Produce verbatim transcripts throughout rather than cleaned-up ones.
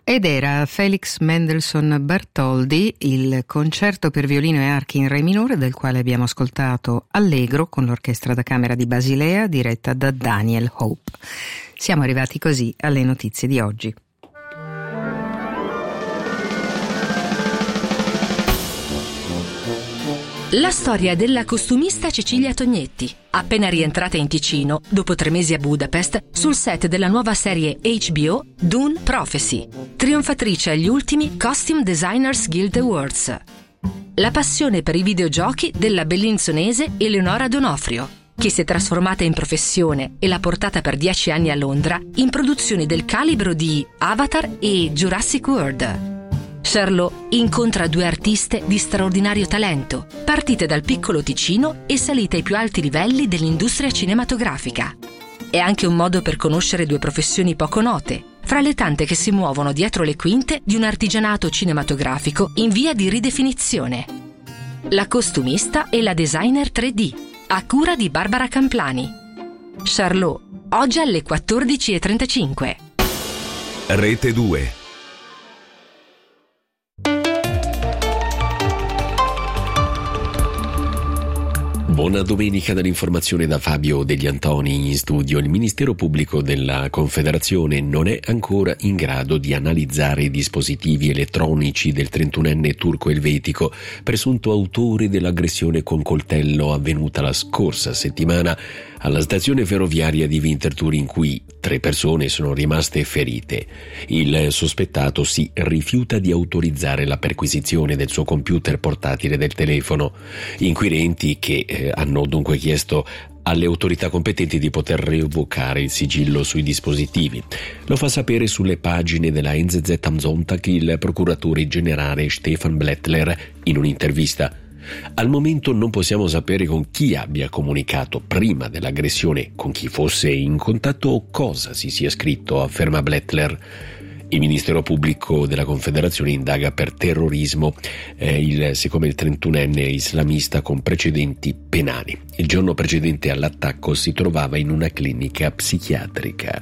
Ed era Felix Mendelssohn Bartholdy, il concerto per violino e archi in re minore, del quale abbiamo ascoltato Allegro con l'orchestra da camera di Basilea diretta da Daniel Hope. Siamo arrivati così alle notizie di oggi. La storia della costumista Cecilia Tognetti, appena rientrata in Ticino dopo tre mesi a Budapest sul set della nuova serie H B O Dune Prophecy, trionfatrice agli ultimi Costume Designers Guild Awards. La passione per i videogiochi della bellinzonese Eleonora Donofrio, che si è trasformata in professione e l'ha portata per dieci anni a Londra in produzioni del calibro di Avatar e Jurassic World. Charlot incontra due artiste di straordinario talento, partite dal piccolo Ticino e salite ai più alti livelli dell'industria cinematografica. È anche un modo per conoscere due professioni poco note, fra le tante che si muovono dietro le quinte di un artigianato cinematografico in via di ridefinizione. La costumista e la designer tre D, a cura di Barbara Camplani. Charlot, oggi alle quattordici e trentacinque. Rete due. Buona domenica dall'informazione da Fabio Degli Antoni in studio. Il Ministero Pubblico della Confederazione non è ancora in grado di analizzare i dispositivi elettronici del trentunenne turco-elvetico, presunto autore dell'aggressione con coltello avvenuta la scorsa settimana alla stazione ferroviaria di Winterthur, in cui tre persone sono rimaste ferite. Il sospettato si rifiuta di autorizzare la perquisizione del suo computer portatile del telefono. Inquirenti che eh, hanno dunque chiesto alle autorità competenti di poter revocare il sigillo sui dispositivi. Lo fa sapere sulle pagine della N Z Z am Sonntag il procuratore generale Stefan Blättler in un'intervista. Al momento non possiamo sapere con chi abbia comunicato prima dell'aggressione, con chi fosse in contatto o cosa si sia scritto, afferma Blättler. Il Ministero Pubblico della Confederazione indaga per terrorismo, eh, il, siccome il trentunenne islamista con precedenti penali. Il giorno precedente all'attacco si trovava in una clinica psichiatrica.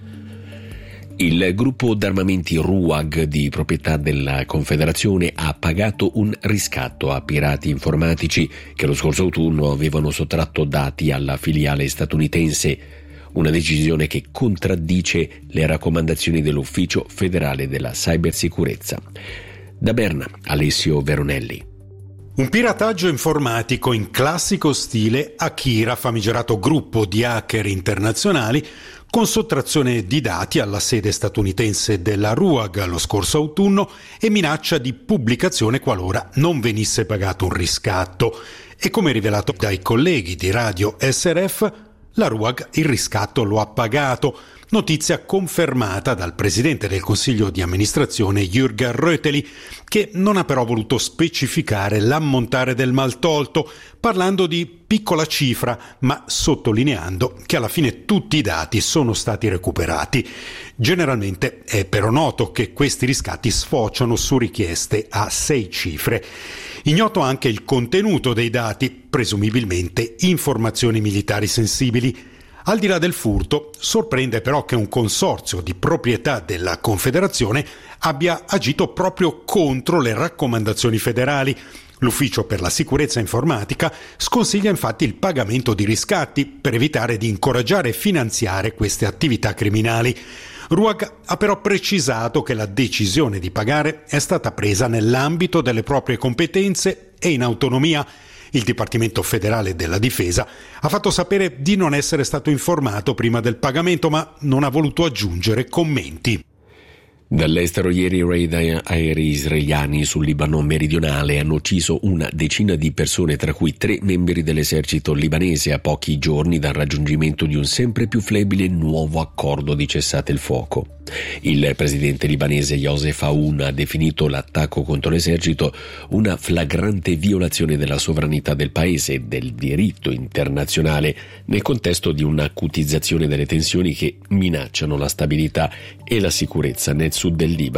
Il gruppo d'armamenti RUAG, di proprietà della Confederazione, ha pagato un riscatto a pirati informatici che lo scorso autunno avevano sottratto dati alla filiale statunitense, una decisione che contraddice le raccomandazioni dell'Ufficio federale della cybersicurezza. Da Berna, Alessio Veronelli. Un pirataggio informatico in classico stile Akira, famigerato gruppo di hacker internazionali, con sottrazione di dati alla sede statunitense della RUAG lo scorso autunno e minaccia di pubblicazione qualora non venisse pagato un riscatto. E come rivelato dai colleghi di Radio S R F, la RUAG il riscatto lo ha pagato, notizia confermata dal presidente del Consiglio di amministrazione Jürgen Röteli, che non ha però voluto specificare l'ammontare del maltolto, parlando di piccola cifra, ma sottolineando che alla fine tutti i dati sono stati recuperati. Generalmente è però noto che questi riscatti sfociano su richieste a sei cifre. Ignoto anche il contenuto dei dati, presumibilmente informazioni militari sensibili. Al di là del furto, sorprende però che un consorzio di proprietà della Confederazione abbia agito proprio contro le raccomandazioni federali. L'Ufficio per la sicurezza informatica sconsiglia infatti il pagamento di riscatti per evitare di incoraggiare e finanziare queste attività criminali. RUAG ha però precisato che la decisione di pagare è stata presa nell'ambito delle proprie competenze e in autonomia. Il Dipartimento federale della Difesa ha fatto sapere di non essere stato informato prima del pagamento, ma non ha voluto aggiungere commenti. Dall'estero ieri raid aerei israeliani sul Libano meridionale hanno ucciso una decina di persone, tra cui tre membri dell'esercito libanese, a pochi giorni dal raggiungimento di un sempre più flebile nuovo accordo di cessate il fuoco. Il presidente libanese Youssef Aoun ha definito l'attacco contro l'esercito una flagrante violazione della sovranità del paese e del diritto internazionale, nel contesto di un'acutizzazione delle tensioni che minacciano la stabilità e la sicurezza nel sud del Libano.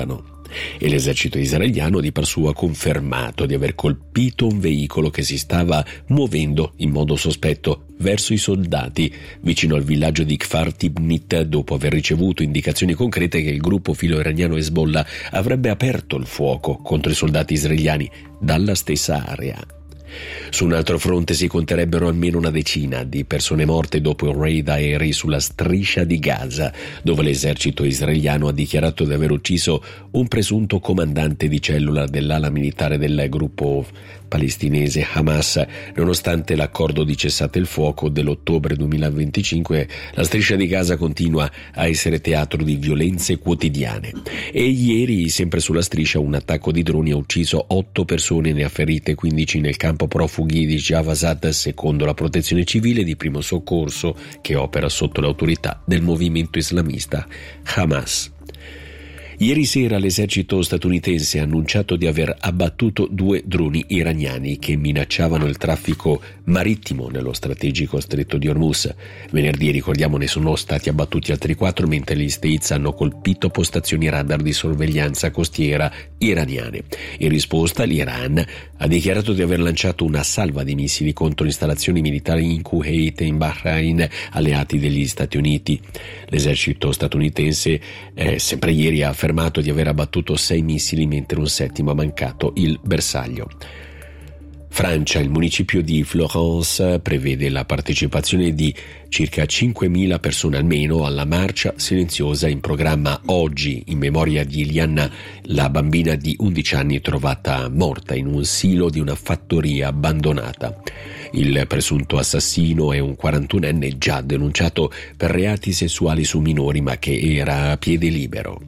e l'esercito israeliano di per suo ha confermato di aver colpito un veicolo che si stava muovendo in modo sospetto verso i soldati vicino al villaggio di Kfar Tibnit, dopo aver ricevuto indicazioni concrete che il gruppo filo-iraniano Hezbollah avrebbe aperto il fuoco contro i soldati israeliani dalla stessa area. Su un altro fronte si conterebbero almeno una decina di persone morte dopo un raid aerei sulla striscia di Gaza, dove l'esercito israeliano ha dichiarato di aver ucciso un presunto comandante di cellula dell'ala militare del gruppo palestinese Hamas. Nonostante l'accordo di cessate il fuoco dell'ottobre duemilaventicinque, la striscia di Gaza continua a essere teatro di violenze quotidiane e ieri, sempre sulla striscia, un attacco di droni ha ucciso otto persone e ne ha ferite quindici nel campo profughi di Javazad, secondo la protezione civile di primo soccorso che opera sotto l'autorità del movimento islamista Hamas. Ieri sera l'esercito statunitense ha annunciato di aver abbattuto due droni iraniani che minacciavano il traffico marittimo nello strategico stretto di Hormuz. Venerdì, ricordiamo, ne sono stati abbattuti altri quattro, mentre gli States hanno colpito postazioni radar di sorveglianza costiera iraniane. In risposta, l'Iran ha dichiarato di aver lanciato una salva di missili contro installazioni militari in Kuwait e in Bahrain, alleati degli Stati Uniti. L'esercito statunitense eh, sempre ieri ha affermato di aver abbattuto sei missili, mentre un settimo ha mancato il bersaglio. Francia, il municipio di Florence prevede la partecipazione di circa cinquemila persone almeno alla marcia silenziosa in programma oggi in memoria di Iliana, la bambina di undici anni trovata morta in un silo di una fattoria abbandonata. Il presunto assassino è un quarantunenne già denunciato per reati sessuali su minori, ma che era a piede libero.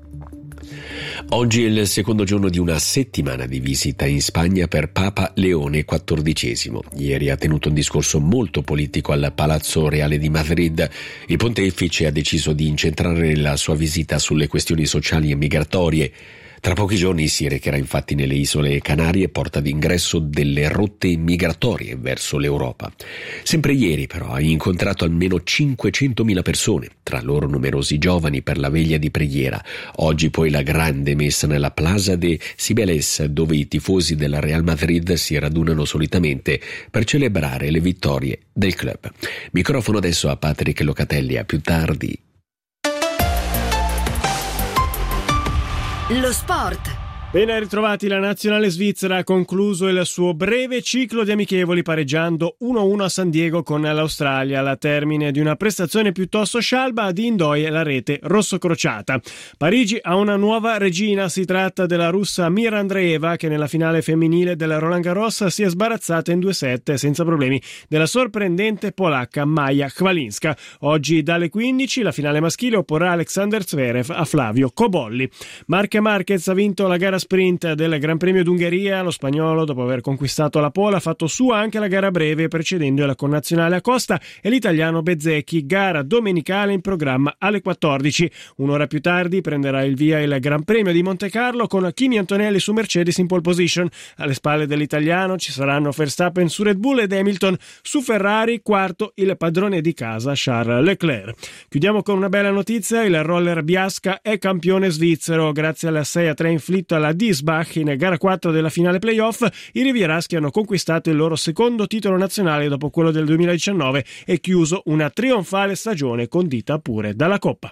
Oggi è il secondo giorno di una settimana di visita in Spagna per Papa Leone quattordicesimo. Ieri ha tenuto un discorso molto politico al Palazzo Reale di Madrid. Il pontefice ha deciso di incentrare la sua visita sulle questioni sociali e migratorie. Tra pochi giorni si recherà infatti nelle isole Canarie, porta d'ingresso delle rotte migratorie verso l'Europa. Sempre ieri però ha incontrato almeno cinquecentomila persone, tra loro numerosi giovani, per la veglia di preghiera. Oggi poi la grande messa nella Plaza de Cibeles, dove i tifosi della Real Madrid si radunano solitamente per celebrare le vittorie del club. Microfono adesso a Patrick Locatelli, a più tardi. Lo sport. Ben ritrovati, la nazionale svizzera ha concluso il suo breve ciclo di amichevoli pareggiando uno a uno a San Diego con l'Australia, alla termine di una prestazione piuttosto scialba. Ad Indoie la rete rossocrociata. Parigi ha una nuova regina, si tratta della russa Mira Andreeva, che nella finale femminile del Roland Garros si è sbarazzata in due set senza problemi della sorprendente polacca Maja Chwalinska. Oggi dalle quindici la finale maschile opporrà Alexander Zverev a Flavio Cobolli. Marc Marquez ha vinto la gara sprint del Gran Premio d'Ungheria. Lo spagnolo, dopo aver conquistato la pole, ha fatto sua anche la gara breve, precedendo la connazionale Acosta e l'italiano Bezzecchi. Gara domenicale in programma alle quattordici. Un'ora più tardi prenderà il via il Gran Premio di Monte Carlo con Kimi Antonelli su Mercedes in pole position. Alle spalle dell'italiano ci saranno Verstappen su Red Bull ed Hamilton su Ferrari, quarto il padrone di casa Charles Leclerc. Chiudiamo con una bella notizia: il roller Biasca è campione svizzero grazie alla sei a tre inflitto alla Diesbach in gara quattro della finale playoff. I rivieraschi hanno conquistato il loro secondo titolo nazionale dopo quello del duemiladiciannove e chiuso una trionfale stagione condita pure dalla Coppa.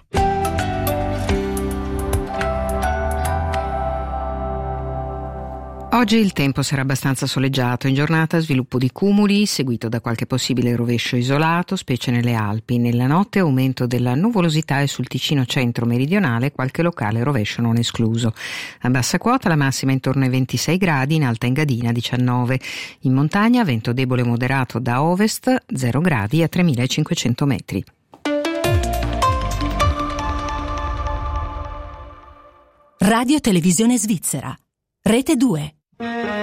Oggi il tempo sarà abbastanza soleggiato, in giornata sviluppo di cumuli seguito da qualche possibile rovescio isolato, specie nelle Alpi. Nella notte aumento della nuvolosità e sul Ticino centro-meridionale qualche locale rovescio non escluso. A bassa quota la massima intorno ai ventisei gradi, in Alta Engadina diciannove. In montagna vento debole moderato da ovest, zero gradi a tremilacinquecento metri. Radio Televisione Svizzera, Rete due.